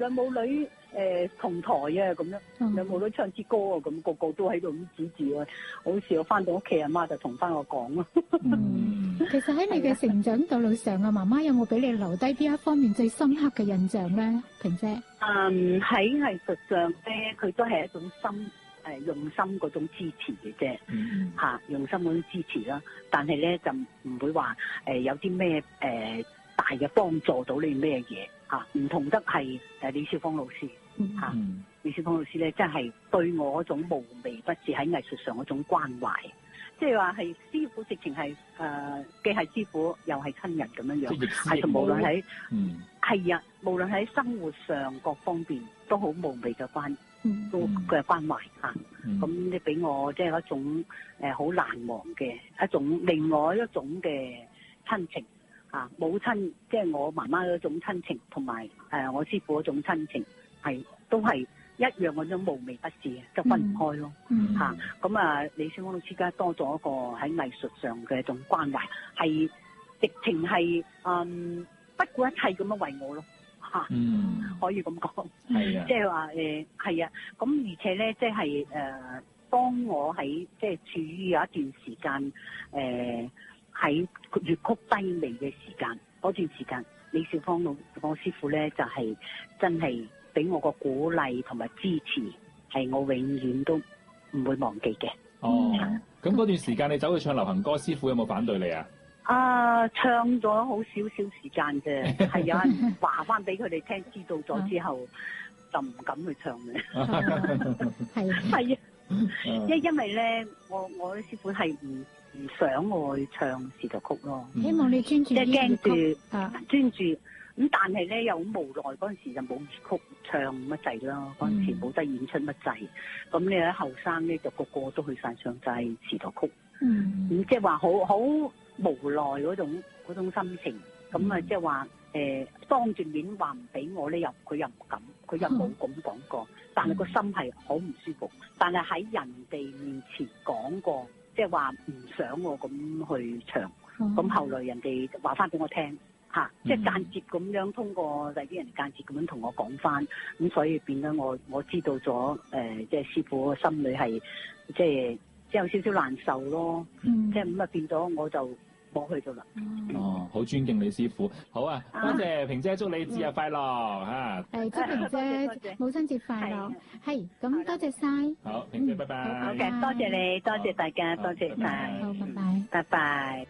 兩母女同台啊咁樣，兩母女唱支歌啊咁，個個都喺度咁指住我，好似我翻到屋企阿媽就同翻我講咯。 其實喺你嘅成長道路上啊，媽媽有冇俾你留低邊一方面最深刻嘅印象咧，萍姐？ 喺藝術上咧，佢都係一種用心嗰種支持嘅啫，用心嗰種支持啦。但係咧就唔會話有啲咩大嘅幫助到你咩嘢嚇，唔同得係李少芳老師嚇。李少芳老師咧，真係對我嗰種無微不至喺藝術上嗰種關懷，即係話係師傅直情係既係師傅又係親人咁樣樣，係無論喺無論喺生活上各方面都好無微嘅關懷嚇。咁你俾我即係一種好難忘嘅一種另外一種嘅親情嚇。母親即係我媽媽嗰種親情，同埋我師傅嗰種親情都係一樣嗰種無微不至嘅，就分唔開咯嚇。咁李少芳老師家多咗一個喺藝術上嘅一種關懷，係直情係不顧一切咁樣為我咯嚇。可以咁講，即係話係啊。咁而且咧，即係當我喺即係處於有一段時間喺粵曲低微嘅時間，嗰段時間，李少芳我師傅咧就係真係俾我個鼓勵同埋支持，係我永遠都唔會忘記嘅。 咁嗰段時間你走去唱流行歌，師傅有冇反對你啊？ 唱咗好少少時間啫，係有人話翻俾佢哋聽，知道咗之後就唔敢去唱嘅。係啊，因為咧，我啲師傅係唔想我去唱士頭曲咯。 希望你專注，即係驚住專注。咁但係咧又好無奈，嗰陣時就冇粵曲唱乜滯啦，嗰陣時冇得演出乜滯。咁你喺後生咧就個個都去晒唱晒士頭曲。咁即係話好無奈嗰種心情。咁即係話當住面話唔俾我咧，佢又唔敢，佢又冇咁講過。但係個心係好唔舒服。但係喺人哋面前講過，即係話唔想我咁去唱。咁後來人哋話翻俾我聽。即係間接咁樣通過第啲人間接咁樣同我講翻，咁所以變咗我知道咗即係師傅個心裏係即係有少少難受咯。即係咁變咗我就冇去到啦。 好尊敬你師傅。好啊，多謝萍姐，祝你節日快樂嚇。 祝萍姐母親節快樂。係咁，多謝晒。 好，萍姐，拜拜。 好嘅，多謝你，多謝大家，多謝晒。 好，拜拜。 拜拜。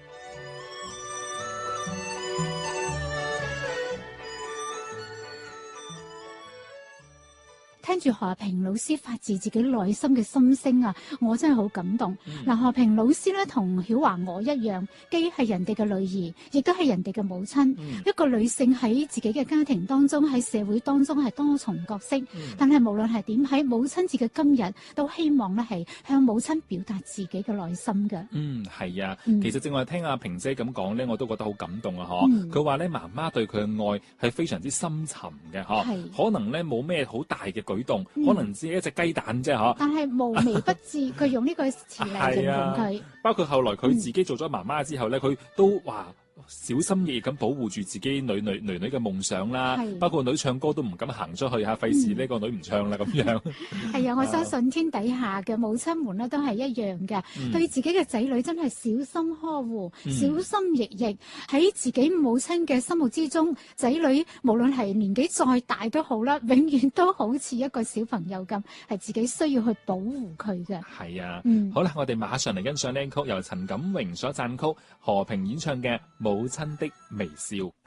聽住何萍老師發自己內心嘅心聲啊，我真係好感動。何萍老師咧同曉華我一樣，既係人哋嘅女兒，亦都係人哋嘅母親。一個女性喺自己嘅家庭當中，喺社會當中係多重角色。但係無論係點，喺母親節嘅今日，都希望咧係向母親表達自己嘅內心嘅。 係啊。其實正話聽阿萍姐咁講咧，我都覺得好感動啊！佢話咧媽媽對佢嘅愛係非常之深沉嘅，可能咧冇咩好大嘅舉動，可能只係一隻雞蛋啫， 但係無微不至，佢用呢個詞嚟形容佢。 包括後來佢自己做咗媽媽之後咧，佢都話小心翼翼咁保護住自己女嘅夢想啦，包括女唱歌都唔敢行出去嚇，費事呢個女唔唱啦咁樣。 係啊，我相信天底下嘅母親們咧都係一樣嘅，對自己嘅仔女真係小心呵護、小心翼翼。喺自己母親嘅心目之中，仔女無論係年紀再大都好啦，永遠都好似一個小朋友咁，係自己需要去保護佢嘅。 係啊，好啦，我哋馬上嚟欣賞呢曲由陳錦榮所撰曲、何萍演唱嘅《母親的微笑》。